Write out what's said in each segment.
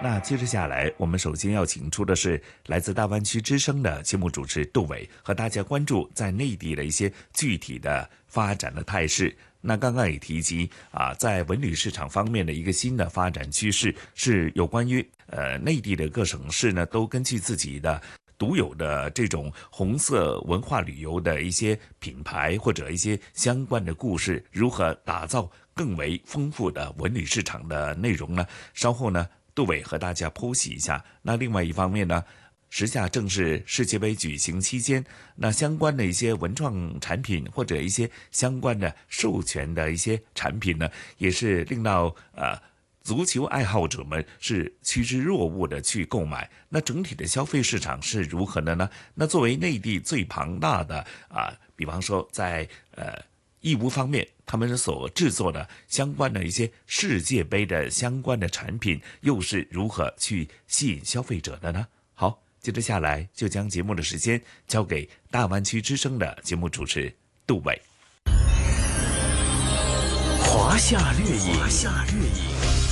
那接着下来，我们首先要请出的是来自大湾区之声的节目主持杜伟，和大家关注在内地的一些具体的发展的态势。那刚刚也提及在文旅市场方面的一个新的发展趋势，是有关于内地的各省市呢，都根据自己的独有的这种红色文化旅游的一些品牌或者一些相关的故事，如何打造更为丰富的文旅市场的内容呢？稍后呢，杜伟和大家剖析一下。那另外一方面呢，时下正是世界杯举行期间，那相关的一些文创产品或者一些相关的授权的一些产品呢，也是令到足球爱好者们是趋之若鹜的去购买。那整体的消费市场是如何的呢？那作为内地最庞大的比方说在义乌方面，他们所制作的相关的一些世界杯的相关的产品，又是如何去吸引消费者的呢？好，接着下来就将节目的时间交给大湾区之声的节目主持杜伟。 华夏掠影，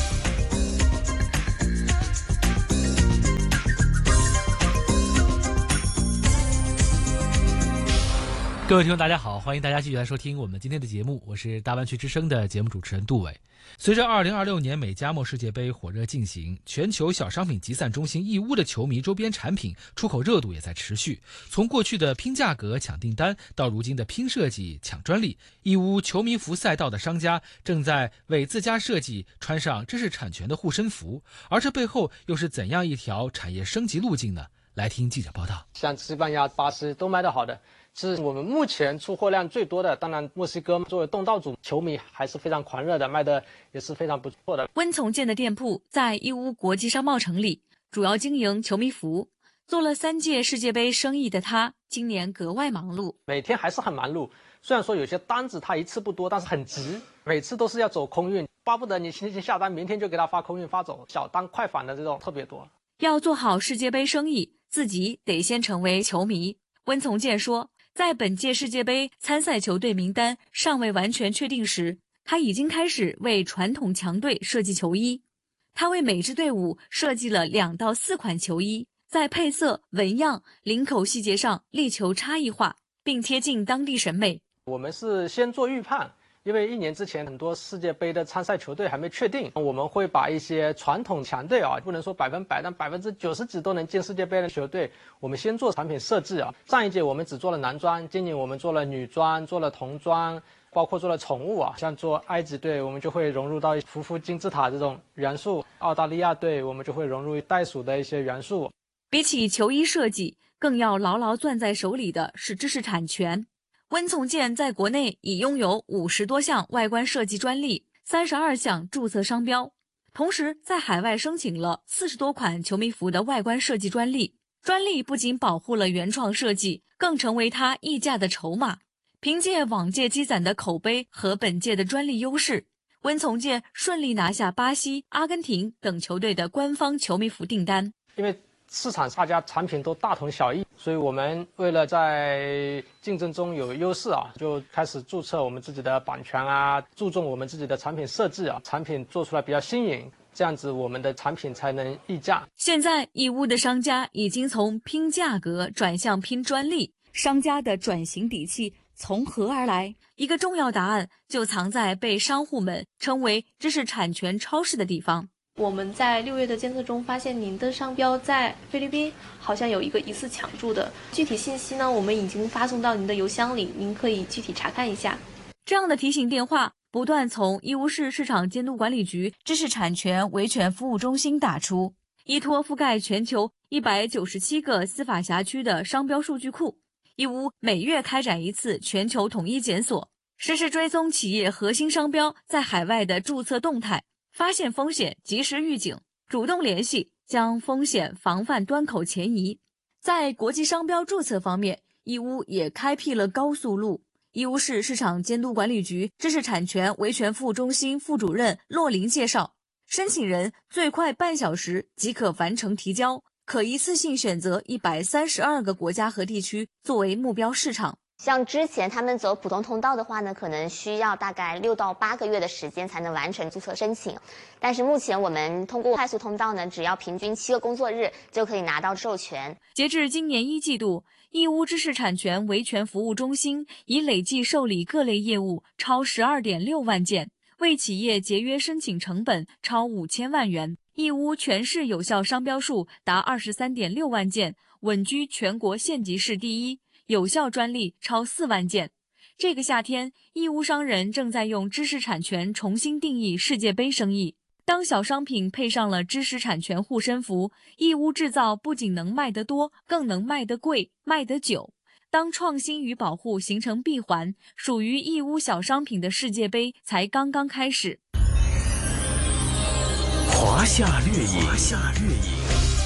各位听众大家好，欢迎大家继续来收听我们今天的节目，我是大湾区之声的节目主持人杜伟。随着2026年美加墨世界杯火热进行，全球小商品集散中心义乌的球迷周边产品出口热度也在持续。从过去的拼价格抢订单，到如今的拼设计抢专利，义乌球迷服赛道的商家正在为自家设计穿上知识产权的护身符，而这背后又是怎样一条产业升级路径呢？来听记者报道。 像西班牙、巴西都卖得好的，是我们目前出货量最多的。当然墨西哥作为东道主，球迷还是非常狂热的，卖的也是非常不错的。 温从建的店铺在义乌国际商贸城里，主要经营球迷服。做了3届世界杯生意的他，今年格外忙碌， 每天还是很忙碌。虽然说有些单子他一次不多，但是很急，每次都是要走空运，巴不得你星期下单，明天就给他发空运发走。小单快返的这种特别多。 要做好世界杯生意，自己得先成为球迷。温从建说，在本届世界杯参赛球队名单尚未完全确定时，他已经开始为传统强队设计球衣。他为每支队伍设计了2到4款球衣，在配色、纹样、领口细节上力求差异化，并贴近当地审美。 我们是先做预判，因为1年之前很多世界杯的参赛球队还没确定，我们会把一些传统强队不能说100%，但90%几都能进世界杯的球队，我们先做产品设置上一届我们只做了男装，今年我们做了女装，做了童装，包括做了宠物像做埃及队，我们就会融入到匍匐金字塔这种元素；澳大利亚队，我们就会融入袋鼠的一些元素。 比起球衣设计，更要牢牢攥在手里的是知识产权。温从建在国内已拥有50多项外观设计专利，32项注册商标，同时在海外申请了40多款球迷服的外观设计专利。专利不仅保护了原创设计，更成为他溢价的筹码。凭借往届积攒的口碑和本届的专利优势，温从建顺利拿下巴西、阿根廷等球队的官方球迷服订单。 因为市场大家产品都大同小异，所以我们为了在竞争中有优势就开始注册我们自己的版权注重我们自己的产品设计产品做出来比较新颖，这样子我们的产品才能溢价。 现在义乌的商家已经从拼价格转向拼专利，商家的转型底气从何而来？一个重要答案就藏在被商户们称为知识产权超市的地方。 我们在6月的监测中发现，您的商标在菲律宾好像有一个疑似抢注的，具体信息呢，我们已经发送到您的邮箱里，您可以具体查看一下。 这样的提醒电话不断从义乌市市场监督管理局知识产权维权服务中心打出，依托覆盖全球197个司法辖区的商标数据库，义乌每月开展一次全球统一检索，实时追踪企业核心商标在海外的注册动态，发现风险及时预警，主动联系，将风险防范端口前移。在国际商标注册方面，义乌也开辟了高速路。义乌市市场监督管理局知识产权维权服务中心副主任骆林介绍，申请人最快半小时即可完成提交，可一次性选择132个国家和地区作为目标市场。 像之前他们走普通通道的话呢，可能需要大概6到8个月的时间才能完成注册申请。但是目前我们通过快速通道呢，只要平均7个工作日就可以拿到授权。 截至今年1季度，义乌知识产权维权服务中心已累计受理各类业务超12.6万件，为企业节约申请成本超5000万元。义乌全市有效商标数达23.6万件，稳居全国县级市第一，有效专利超4万件。这个夏天，义乌商人正在用知识产权重新定义世界杯生意。当小商品配上了知识产权护身符，义乌制造不仅能卖得多，更能卖得贵，卖得久。当创新与保护形成闭环，属于义乌小商品的世界杯才刚刚开始。 华夏掠影。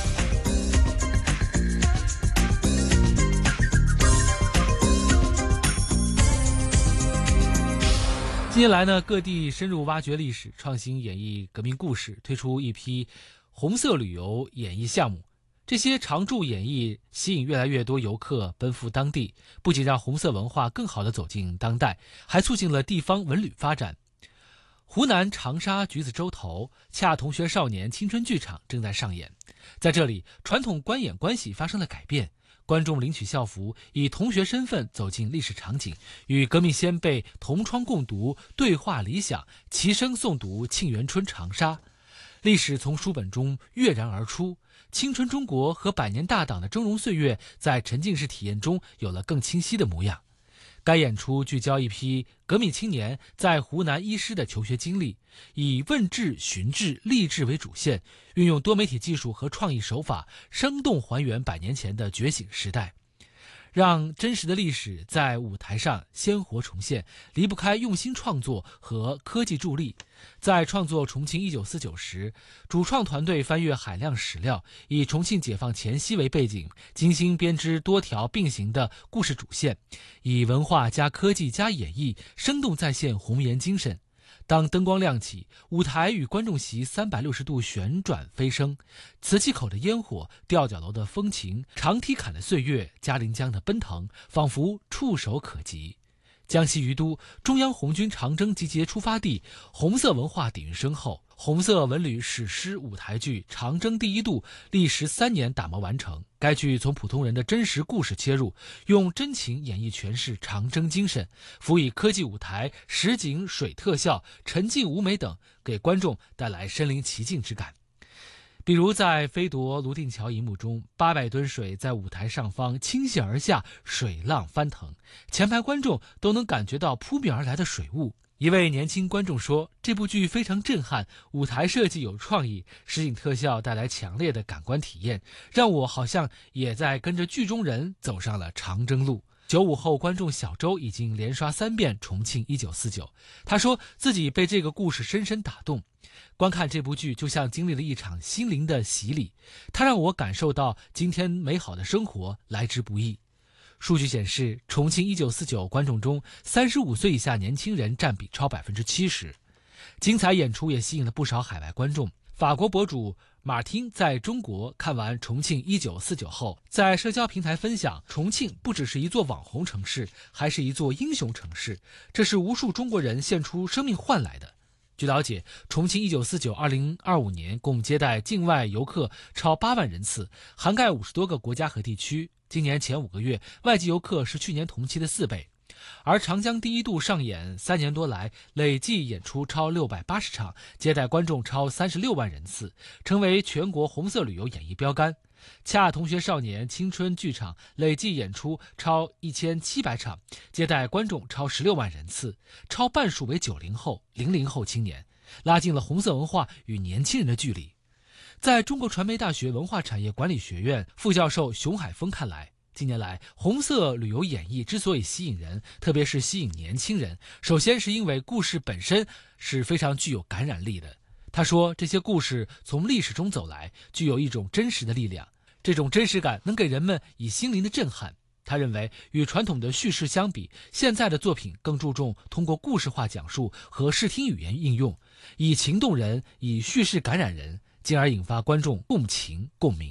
近年来呢，各地深入挖掘历史，创新演绎革命故事，推出一批红色旅游演绎项目。这些常驻演绎吸引越来越多游客奔赴当地，不仅让红色文化更好地走进当代，还促进了地方文旅发展。湖南长沙橘子洲头恰同学少年青春剧场正在上演，在这里，传统观演关系发生了改变。观众领取校服，以同学身份走进历史场景，与革命先辈同窗共读，对话理想，齐声诵读《沁园春·长沙》。历史从书本中跃然而出，青春中国和百年大党的峥嵘岁月在沉浸式体验中有了更清晰的模样。该演出聚焦一批革命青年在湖南医师的求学经历，以问智、寻智、励志为主线，运用多媒体技术和创意手法，生动还原100年前的觉醒时代，让真实的历史在舞台上鲜活重现，离不开用心创作和科技助力。在创作重庆1949时，主创团队翻阅海量史料，以重庆解放前夕为背景，精心编织多条并行的故事主线，以文化加科技加演绎，生动再现红岩精神。当灯光亮起，舞台与观众席360度旋转飞升，瓷器口的烟火，吊脚楼的风情，长梯坎的岁月，嘉陵江的奔腾，仿佛触手可及。江西于都，中央红军长征集结出发地，红色文化底蕴深厚。红色文旅史诗舞台剧《长征第一渡》历时3年打磨完成。该剧从普通人的真实故事切入，用真情演绎诠释长征精神，辅以科技舞台、实景水特效、沉浸舞美等，给观众带来身临其境之感。比如在飞夺泸定桥一幕中，800吨水在舞台上方倾泻而下，水浪翻腾，前排观众都能感觉到扑面而来的水雾。一位年轻观众说，这部剧非常震撼，舞台设计有创意，实景特效带来强烈的感官体验，让我好像也在跟着剧中人走上了长征路。95后观众小周已经连刷3遍《重庆1949》，他说自己被这个故事深深打动，观看这部剧就像经历了一场心灵的洗礼，它让我感受到今天美好的生活来之不易。数据显示，重庆1949观众中35岁以下年轻人占比超70%，精彩演出也吸引了不少海外观众。法国博主马汀在中国看完重庆1949后，在社交平台分享，重庆不只是一座网红城市，还是一座英雄城市，这是无数中国人献出生命换来的。据了解，重庆1949 2025年共接待境外游客超8万人次，涵盖50多个国家和地区。今年前5个月，外籍游客是去年同期的4倍。而长江第一渡上演3年多来，累计演出超680场，接待观众超36万人次，成为全国红色旅游演艺标杆。恰同学少年青春剧场累计演出超1700场，接待观众超16万人次，超半数为90后、00后青年，拉近了红色文化与年轻人的距离。在中国传媒大学文化产业管理学院副教授熊海峰看来，近年来红色旅游演绎之所以吸引人，特别是吸引年轻人，首先是因为故事本身是非常具有感染力的。他说，这些故事从历史中走来，具有一种真实的力量，这种真实感能给人们以心灵的震撼。他认为，与传统的叙事相比，现在的作品更注重通过故事化讲述和视听语言应用，以情动人，以叙事感染人，进而引发观众共情共鸣。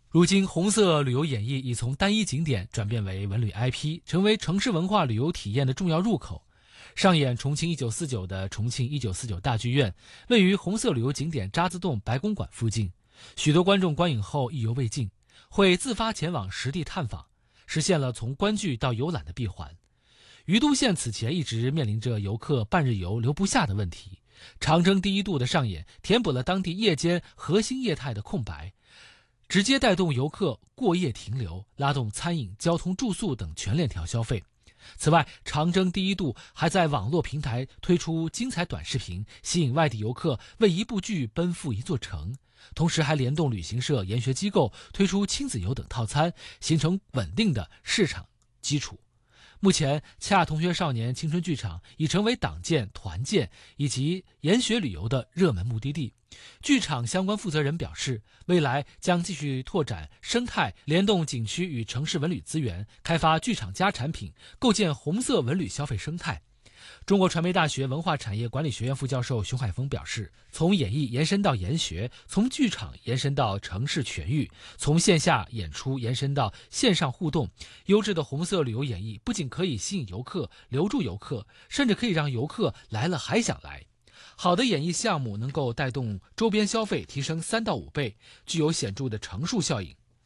如今，红色旅游演艺已从单一景点转变为文旅 IP， 成为城市文化旅游体验的重要入口。上演重庆1949的重庆1949大剧院，位于红色旅游景点渣滓洞白公馆附近，许多观众观影后意犹未尽，会自发前往实地探访，实现了从观剧到游览的闭环。于都县此前一直面临着游客半日游留不下的问题，长征第一渡的上演填补了当地夜间核心业态的空白，直接带动游客过夜停留，拉动餐饮、交通、住宿等全链条消费。此外，长征第一渡还在网络平台推出精彩短视频，吸引外地游客为一部剧奔赴一座城，同时还联动旅行社、研学机构推出亲子游等套餐，形成稳定的市场基础。目前，恰同学少年青春剧场已成为党建、团建以及研学旅游的热门目的地。剧场相关负责人表示，未来将继续拓展生态，联动景区与城市文旅资源，开发剧场加产品，构建红色文旅消费生态。中国传媒大学文化产业管理学院副教授熊海峰表示，从演艺延伸到研学，从剧场延伸到城市全域，从线下演出延伸到线上互动，优质的红色旅游演艺不仅可以吸引游客、留住游客，甚至可以让游客来了还想来。好的演艺项目能够带动周边消费提升3到5倍，具有显著的乘数效应。